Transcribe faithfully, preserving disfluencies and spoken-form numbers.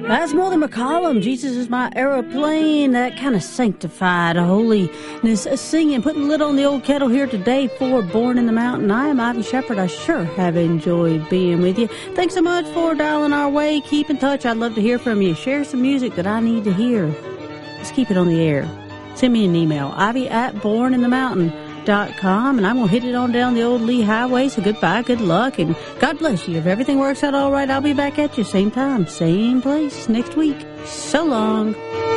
That's Mother McCollum. Jesus is my aeroplane. That kind of sanctified holiness singing. Putting a lid on the old kettle here today for Born in the Mountain. I am Ivy Shepherd. I sure have enjoyed being with you. Thanks so much for dialing our way. Keep in touch. I'd love to hear from you. Share some music that I need to hear. Let's keep it on the air. Send me an email. Ivy at born in the mountain dot com, and I'm going to hit it on down the old Lee Highway. So goodbye, good luck, and God bless you. If everything works out all right, I'll be back at you same time, same place next week. So long.